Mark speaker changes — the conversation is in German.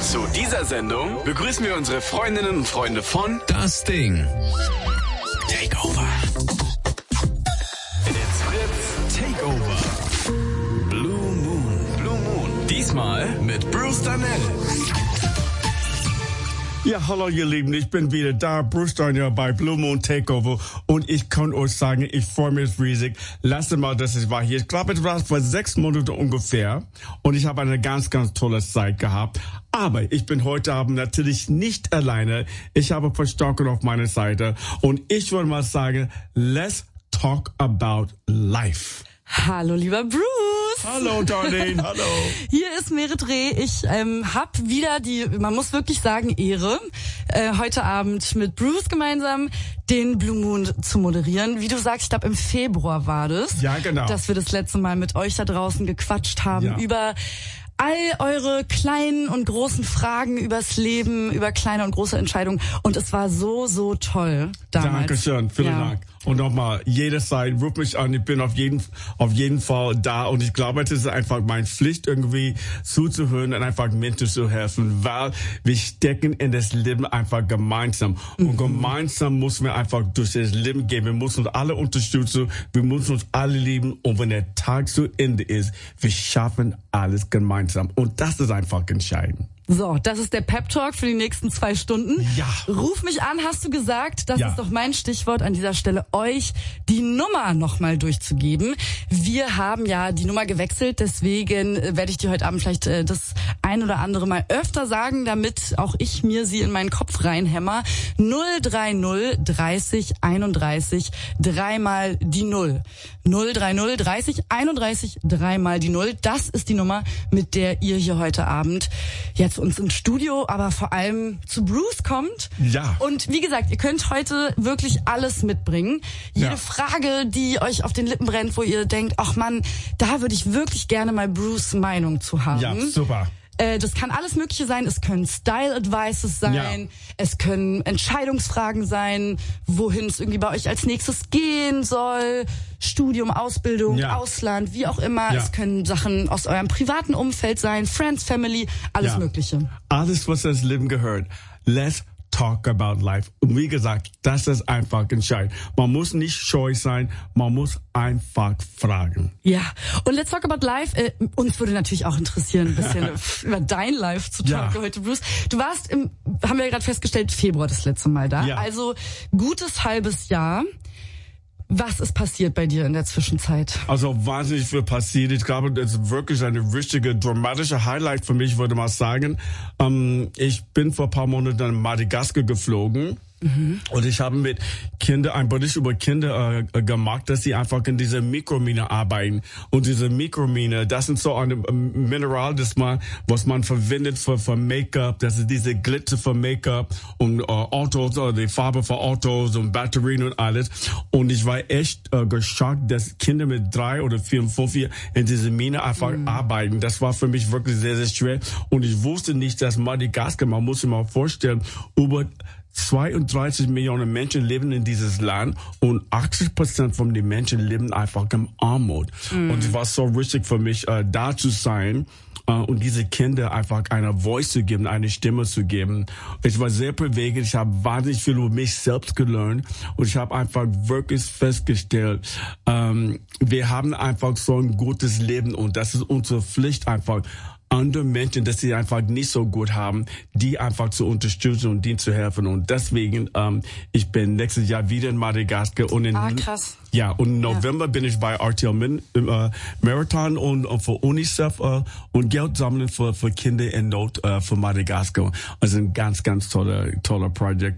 Speaker 1: Zu dieser Sendung begrüßen wir unsere Freundinnen und Freunde von
Speaker 2: Das Ding.
Speaker 1: Takeover. It's Fritz Takeover. Blue Moon. Blue Moon. Diesmal mit Bruce Darnell.
Speaker 3: Ja, hallo ihr Lieben, ich bin wieder da, Bruce Darnell bei Blue Moon Takeover und ich kann euch sagen, ich freue mich riesig. Letztes Mal, dass ich war hier, ich glaube, es war vor 6 Monaten ungefähr und ich habe eine ganz, ganz tolle Zeit gehabt. Aber ich bin heute Abend natürlich nicht alleine. Ich habe Verstärkung auf meiner Seite und ich würde mal sagen, let's talk about life.
Speaker 4: Hallo, lieber Bruce.
Speaker 3: Hallo, Darlene, hallo.
Speaker 4: Hier ist Merit Reh. Ich habe wieder man muss wirklich sagen, Ehre, heute Abend mit Bruce gemeinsam den Blue Moon zu moderieren. Wie du sagst, ich glaube im Februar war das.
Speaker 3: Ja, genau.
Speaker 4: Dass wir das letzte Mal mit euch da draußen gequatscht haben über all eure kleinen und großen Fragen übers Leben, über kleine und große Entscheidungen. Und es war so, so toll damals.
Speaker 3: Dankeschön, vielen Dank. Und nochmal, jederzeit, ruf mich an, ich bin auf jeden Fall da. Und ich glaube, es ist einfach meine Pflicht, irgendwie zuzuhören und einfach Menschen zu helfen, weil wir stecken in das Leben einfach gemeinsam. Und gemeinsam müssen wir einfach durch das Leben gehen. Wir müssen uns alle unterstützen, wir müssen uns alle lieben. Und wenn der Tag zu Ende ist, wir schaffen alles gemeinsam. Und das ist einfach entscheidend.
Speaker 4: So, das ist der Pep-Talk für die nächsten 2 Stunden.
Speaker 3: Ja.
Speaker 4: Ruf mich an, hast du gesagt. Das ist doch mein Stichwort an dieser Stelle, euch die Nummer nochmal durchzugeben. Wir haben ja die Nummer gewechselt, deswegen werde ich dir heute Abend vielleicht das ein oder andere mal öfter sagen, damit auch ich mir sie in meinen Kopf reinhämmer. 030 30 31 3 die 0. 030 30 31 3 die 0. Das ist die Nummer, mit der ihr hier heute Abend jetzt uns ins Studio, aber vor allem zu Bruce kommt.
Speaker 3: Ja.
Speaker 4: Und wie gesagt, ihr könnt heute wirklich alles mitbringen. Jede Frage, die euch auf den Lippen brennt, wo ihr denkt, ach Mann, da würde ich wirklich gerne mal Bruce' Meinung zu haben.
Speaker 3: Ja, super.
Speaker 4: Das kann alles Mögliche sein. Es können Style-Advices sein. Es können Entscheidungsfragen sein, wohin es irgendwie bei euch als nächstes gehen soll. Studium, Ausbildung, Ausland, wie auch immer. Es können Sachen aus eurem privaten Umfeld sein. Friends, Family, alles Mögliche.
Speaker 3: Alles, was das Leben gehört. Let's talk about life. Und wie gesagt, das ist einfach entscheidend. Man muss nicht scheu sein, man muss einfach fragen.
Speaker 4: Ja, und Let's Talk About Life, uns würde natürlich auch interessieren, ein bisschen über dein Life zu talken heute, Bruce. Du warst haben wir ja gerade festgestellt, Februar das letzte Mal da. Ja. Also gutes halbes Jahr. Was ist passiert bei dir in der Zwischenzeit?
Speaker 3: Also wahnsinnig viel passiert. Ich glaube, das ist wirklich eine richtige dramatische Highlight für mich, würde man sagen. Ich bin vor ein paar Monaten in Madagaskar geflogen. Und ich habe mit einen Bericht über Kinder gemacht, dass sie einfach in dieser Mikromine arbeiten. Und diese Mikromine, das sind so ein Mineral, was man verwendet für Make-up. Das ist diese Glitzer für Make-up und Autos, die Farbe für Autos und Batterien und alles. Und ich war echt geschockt, dass Kinder mit 3 oder 4 und 5 in dieser Mine einfach arbeiten. Das war für mich wirklich sehr, sehr schwer. Und ich wusste nicht, dass Madagaskar, man muss sich mal vorstellen, über 32 Millionen Menschen leben in dieses Land und 80% von den Menschen leben einfach in Armut. Und es war so wichtig für mich, da zu sein und diese Kinder einfach eine Voice zu geben, eine Stimme zu geben. Ich war sehr bewegt, ich habe wahnsinnig viel über mich selbst gelernt und ich habe einfach wirklich festgestellt, wir haben einfach so ein gutes Leben und das ist unsere Pflicht einfach, andere Menschen, dass sie einfach nicht so gut haben, die einfach zu unterstützen und denen zu helfen. Und deswegen, ich bin nächstes Jahr wieder in Madagaskar und
Speaker 4: krass.
Speaker 3: Ja, und im November bin ich bei RTL Marathon und für UNICEF und Geld sammeln für Kinder in Not für Madagaskar. Also ein ganz, ganz toller Projekt.